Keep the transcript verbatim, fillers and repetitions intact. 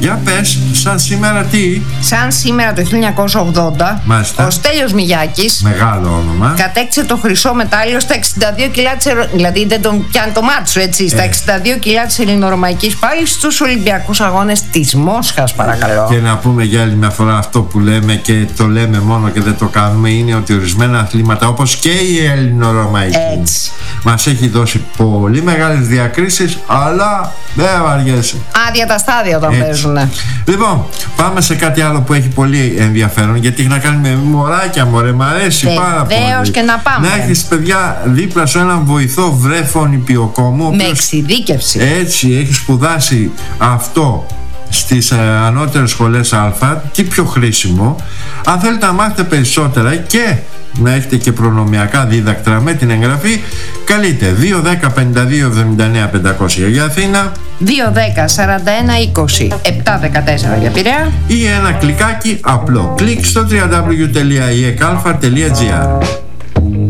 Για πες, σαν σήμερα τι? Σαν σήμερα το χίλια εννιακόσια ογδόντα, Μάλιστα. ο Στέλιος Μιγιάκης Μεγάλο όνομα. κατέκτησε το χρυσό μετάλλιο στα εξήντα δύο κιλά της Ελλο... Δηλαδή δεν τον πιάνει το μάτσο, έτσι. Στα Ε. εξήντα δύο κιλά της ελληνορωμαϊκής πάλης στους Ολυμπιακούς Αγώνες της Μόσχας, παρακαλώ. Και να πούμε για άλλη μια φορά αυτό που λέμε και το λέμε μόνο και δεν το κάνουμε, είναι ότι ορισμένα αθλήματα όπως και η ελληνορωμαϊκή Έτσι. μας έχει δώσει πολύ μεγάλες διακρίσεις, αλλά δεν βαριέσαι. Άδεια τα στάδια όταν Έτσι. παίζουνε. Λοιπόν, πάμε σε κάτι άλλο που έχει πολύ ενδιαφέρον, γιατί έχει να κάνει με μωράκια, μωρέ, μ' αρέσει πάρα πολύ. Βεβαίως και να πάμε. Να έχεις, παιδιά, δίπλα σου έναν βοηθό βρέφον υπηοκόμο, ο Με οποίος εξειδίκευση. έτσι έχει σπουδάσει αυτό στις ε, ανώτερες σχολές Α. Τι πιο χρήσιμο, αν θέλετε να μάθετε περισσότερα και να έχετε και προνομιακά δίδακτρα με την εγγραφή, καλείτε δύο δέκα πενήντα δύο εβδομήντα εννέα πεντακόσια για Αθήνα, δύο δέκα σαράντα ένα είκοσι επτά δεκατέσσερα για Πειραιά ή ένα κλικάκι απλό κλικ στο double-u double-u double-u τελεία ι εκ αλφα τελεία τζι άρ.